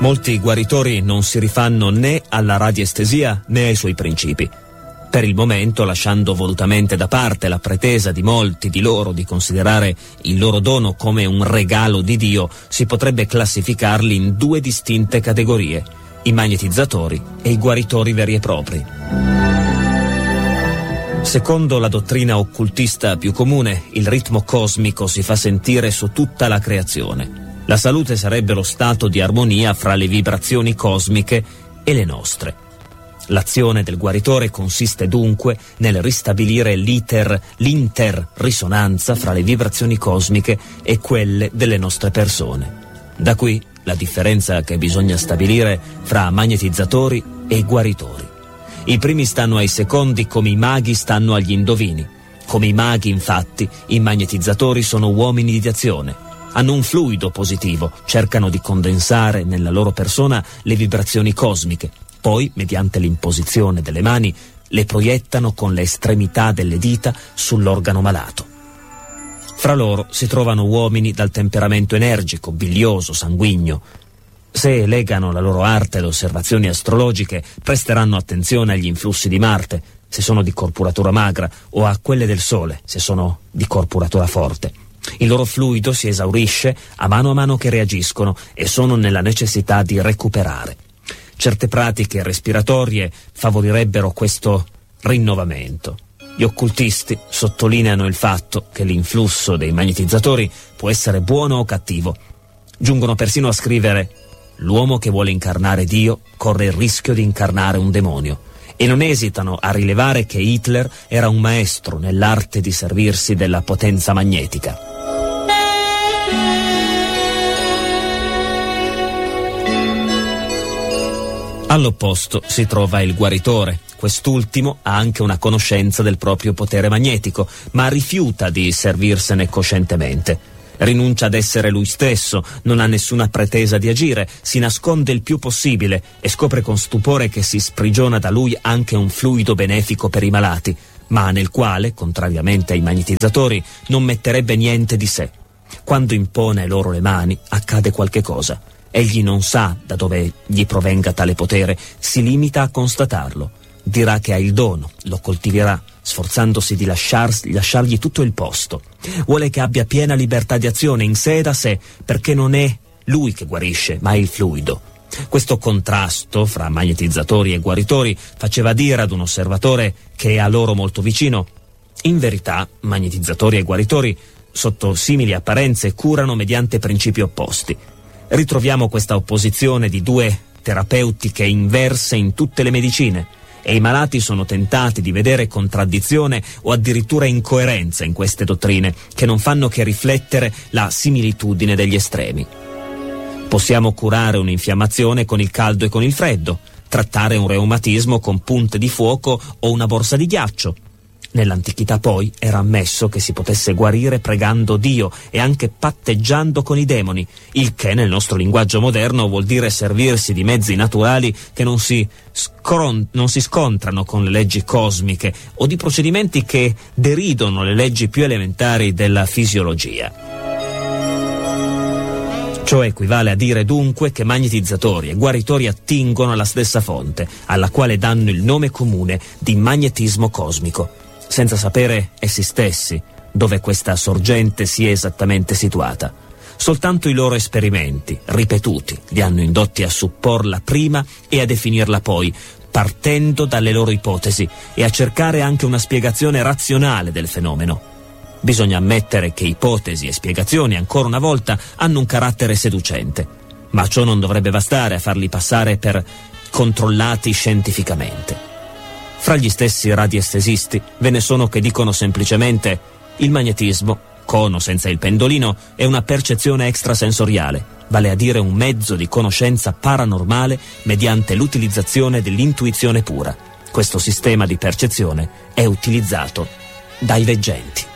Molti guaritori non si rifanno né alla radiestesia né ai suoi principi. Per il momento, lasciando volutamente da parte la pretesa di molti di loro di considerare il loro dono come un regalo di Dio, si potrebbe classificarli in due distinte categorie: i magnetizzatori e i guaritori veri e propri. Secondo la dottrina occultista più comune, il ritmo cosmico si fa sentire su tutta la creazione. La salute sarebbe lo stato di armonia fra le vibrazioni cosmiche e le nostre. L'azione del guaritore consiste dunque nel ristabilire l'interrisonanza fra le vibrazioni cosmiche e quelle delle nostre persone. Da qui la differenza che bisogna stabilire fra magnetizzatori e guaritori. I primi stanno ai secondi come i maghi stanno agli indovini. Come i maghi, infatti, i magnetizzatori sono uomini di azione. Hanno un fluido positivo, cercano di condensare nella loro persona le vibrazioni cosmiche, poi, mediante l'imposizione delle mani, le proiettano con le estremità delle dita sull'organo malato. Fra loro si trovano uomini dal temperamento energico, bilioso, sanguigno. Se legano la loro arte alle osservazioni astrologiche, presteranno attenzione agli influssi di Marte, se sono di corporatura magra, o a quelle del Sole, se sono di corporatura forte. Il loro fluido si esaurisce a mano che reagiscono e sono nella necessità di recuperare. Certe pratiche respiratorie favorirebbero questo rinnovamento. Gli occultisti sottolineano il fatto che l'influsso dei magnetizzatori può essere buono o cattivo. Giungono persino a scrivere: l'uomo che vuole incarnare Dio corre il rischio di incarnare un demonio. E non esitano a rilevare che Hitler era un maestro nell'arte di servirsi della potenza magnetica. All'opposto si trova il guaritore. Quest'ultimo ha anche una conoscenza del proprio potere magnetico, ma rifiuta di servirsene coscientemente. Rinuncia ad essere lui stesso, non ha nessuna pretesa di agire, si nasconde il più possibile e scopre con stupore che si sprigiona da lui anche un fluido benefico per i malati, ma nel quale, contrariamente ai magnetizzatori, non metterebbe niente di sé. Quando impone loro le mani, accade qualche cosa. Egli non sa da dove gli provenga tale potere, si limita a constatarlo. Dirà che ha il dono, lo coltiverà, sforzandosi di lasciargli tutto il posto. Vuole che abbia piena libertà di azione in sé e da sé, perché non è lui che guarisce, ma è il fluido. Questo contrasto fra magnetizzatori e guaritori faceva dire ad un osservatore che è a loro molto vicino: in verità, magnetizzatori e guaritori, sotto simili apparenze, curano mediante principi opposti. Ritroviamo questa opposizione di due terapeutiche inverse in tutte le medicine, e i malati sono tentati di vedere contraddizione o addirittura incoerenza in queste dottrine, che non fanno che riflettere la similitudine degli estremi. Possiamo curare un'infiammazione con il caldo e con il freddo, trattare un reumatismo con punte di fuoco o una borsa di ghiaccio. Nell'antichità poi era ammesso che si potesse guarire pregando Dio e anche patteggiando con i demoni, il che nel nostro linguaggio moderno vuol dire servirsi di mezzi naturali che non si scontrano con le leggi cosmiche o di procedimenti che deridono le leggi più elementari della fisiologia. Ciò equivale a dire dunque che magnetizzatori e guaritori attingono alla stessa fonte, alla quale danno il nome comune di magnetismo cosmico, senza sapere essi stessi dove questa sorgente sia esattamente situata. Soltanto i loro esperimenti, ripetuti, li hanno indotti a supporla prima e a definirla poi, partendo dalle loro ipotesi e a cercare anche una spiegazione razionale del fenomeno. Bisogna ammettere che ipotesi e spiegazioni, ancora una volta, hanno un carattere seducente, ma ciò non dovrebbe bastare a farli passare per controllati scientificamente. Fra gli stessi radiestesisti ve ne sono che dicono semplicemente: il magnetismo, con o senza il pendolino, è una percezione extrasensoriale, vale a dire un mezzo di conoscenza paranormale mediante l'utilizzazione dell'intuizione pura. Questo sistema di percezione è utilizzato dai veggenti.